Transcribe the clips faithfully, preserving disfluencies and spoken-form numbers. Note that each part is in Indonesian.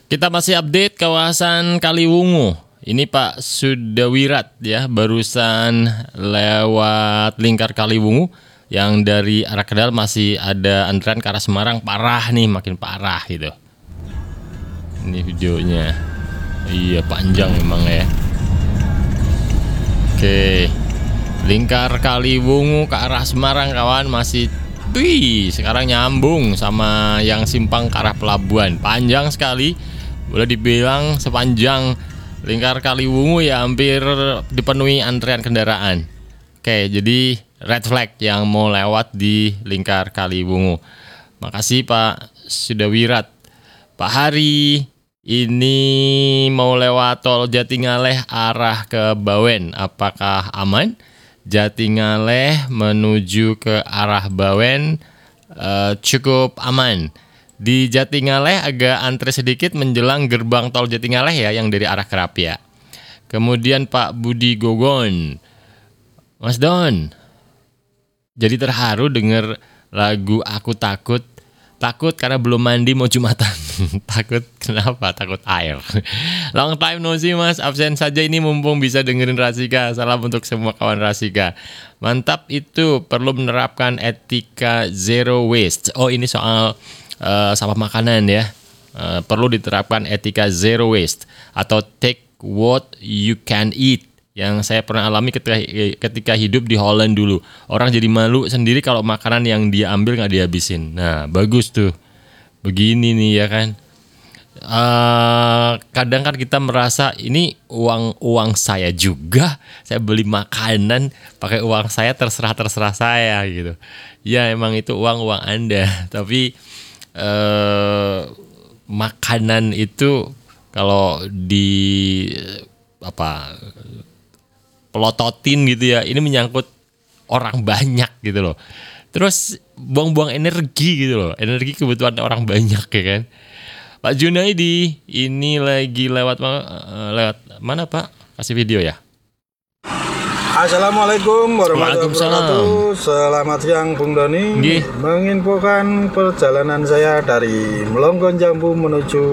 Kita masih update kawasan Kaliwungu. Ini Pak Sudawirat ya, barusan lewat lingkar Kaliwungu yang dari arah Kendal masih ada antrean ke arah Semarang, parah nih, makin parah gitu. Ini videonya. Iya, panjang memang ya. Oke. Lingkar Kaliwungu ke arah Semarang kawan, masih wih, sekarang nyambung sama yang simpang ke arah pelabuhan. Panjang sekali. Boleh dibilang sepanjang lingkar Kaliwungu ya hampir dipenuhi antrean kendaraan. Oke, jadi red flag yang mau lewat di lingkar Kaliwungu. Makasih Pak Sudawirat. Pak Hari, ini mau lewat tol Jatingaleh arah ke Bawen. Apakah aman? Jatingaleh menuju ke arah Bawen uh, cukup aman. Di Jatingaleh agak antre sedikit menjelang gerbang tol Jatingaleh ya, yang dari arah Kerapia. Kemudian Pak Budi Gogon, Mas Don, jadi terharu dengar lagu Aku Takut. Takut karena belum mandi mau Jumatan. Takut kenapa? Takut air. Long time no see Mas, absen saja ini mumpung bisa dengerin Rasika. Salam untuk semua kawan Rasika. Mantap itu, perlu menerapkan etika zero waste. Oh, ini soal uh, sampah makanan ya. Uh, perlu diterapkan etika zero waste atau take what you can eat. Yang saya pernah alami ketika, ketika hidup di Holland dulu. Orang jadi malu sendiri kalau makanan yang dia ambil gak dihabisin. Nah, bagus tuh. Begini nih ya kan. Uh, kadang kan kita merasa ini uang uang saya juga. Saya beli makanan pakai uang saya, terserah-terserah saya gitu. Ya emang itu uang-uang Anda. Tapi uh, makanan itu kalau di apa... pelototin gitu ya, ini menyangkut orang banyak gitu loh. Terus buang-buang energi gitu loh, energi kebutuhan orang banyak ya kan. Pak Junaidi ini lagi lewat uh, lewat mana Pak? Kasih video ya. Assalamualaikum warahmatullahi wabarakatuh. Selamat siang Bung Doni. Gih. Menginfokan perjalanan saya dari Melonggon Jambu menuju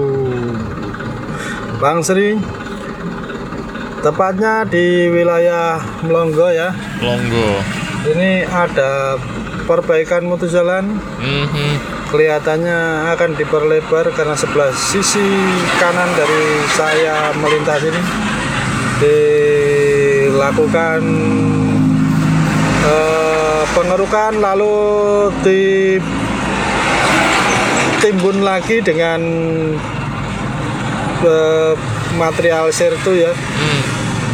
Bangsri. Tepatnya di wilayah Melonggo ya. Melonggo. Ini ada perbaikan mutu jalan. Mm-hmm. Kelihatannya akan diperlebar karena sebelah sisi kanan dari saya melintas ini dilakukan eh, pengerukan, lalu ditimbun lagi dengan eh, material sertu ya. Hmm.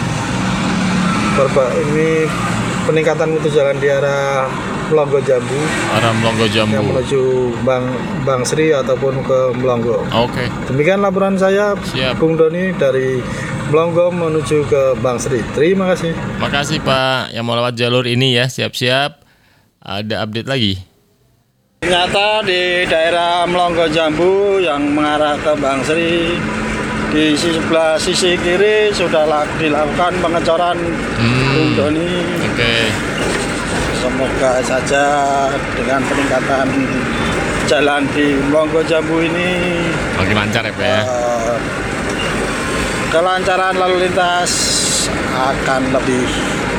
Ini peningkatan mutu jalan di arah Melonggo Jambu. Arah Melonggo Jambu. Yang menuju Bang Bangsri ataupun ke Melonggo. Oke. Okay. Demikian laporan saya. Siap. Bung Doni dari Melonggo menuju ke Bangsri. Terima kasih. Makasih Pak. Yang mau lewat jalur ini ya, siap-siap. Ada update lagi. Ternyata di daerah Melonggo Jambu yang mengarah ke Bangsri, di sebelah sisi kiri sudah dilakukan pengecoran hmm. Bung Doni. Oke. Okay. Semoga saja dengan peningkatan jalan di Melonggo Jambu ini makin lancar ya Pak ya. Uh, kelancaran lalu lintas akan lebih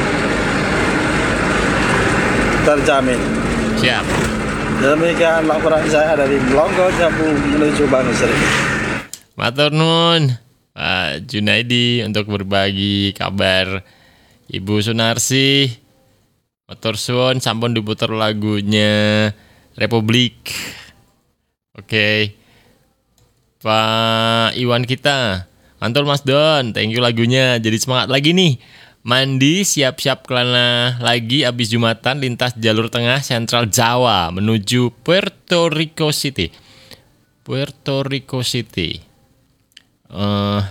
terjamin. Siap. Demikian laporan saya dari Melonggo Jambu menuju Bangsri. Matur nuwun Pak Junaidi untuk berbagi kabar Ibu Sunarsi. Matur suwun, sampun diputer lagunya Republik. Oke. Okay. Pak Iwan kita. Mantul Mas Don, thank you lagunya. Jadi semangat lagi nih. Mandi siap-siap kelana lagi abis Jumatan lintas jalur tengah Sentral Jawa menuju Puerto Rico City. Puerto Rico City. Uh,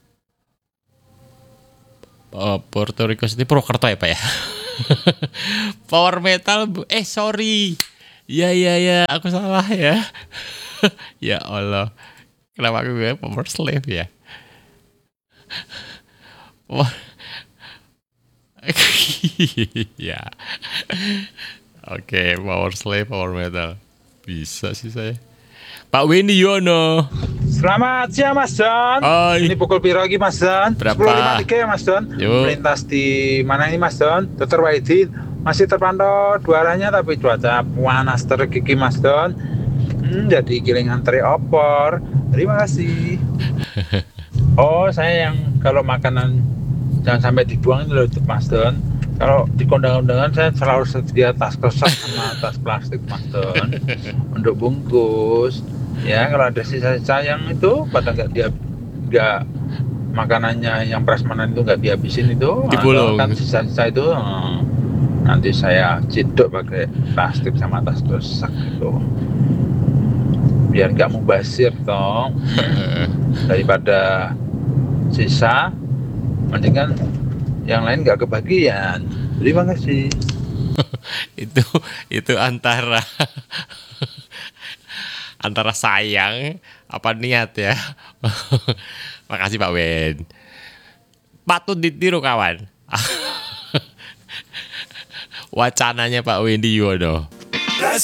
uh, Puerto Rico City Purwokerto ya Pak ya. Power metal eh sorry ya ya ya aku salah ya. Ya Allah, kenapa aku gue power slave ya. Wah. Ya oke, power slave power metal bisa sih saya. Pak Windy Yono. Selamat siang Mas Don. Hai. Ini pukul piro lagi Mas Don? Berapa? sepuluh lewat tiga ya Mas Don. Yuk. Melintas di mana ini Mas Don? Dokter Wahidin. Masih terpantau dua arahnya tapi cuaca panas terkiki Mas Don. Hmm, jadi gilingan teri opor. Terima kasih. Oh, saya yang kalau makanan jangan sampai dibuang ini loh Mas Don. Kalau di kondangan-kondangan saya selalu sedia tas kresek sama tas plastik Mas Don untuk bungkus. Ya kalau ada sisa-sisa yang itu pada nggak dia nggak makanannya yang prasmanan itu nggak dihabisin itu, Digulung. kan sisa-sisa itu eh, nanti saya cedok pakai plastik sama tas kresek gitu. Biar nggak mubazir toh. Daripada sisa mendingan yang lain nggak kebagian. Terima kasih. itu itu antara antara sayang apa niat ya. Makasih Pak Wen. Patut ditiru kawan. Wacananya Pak Wendy Yono.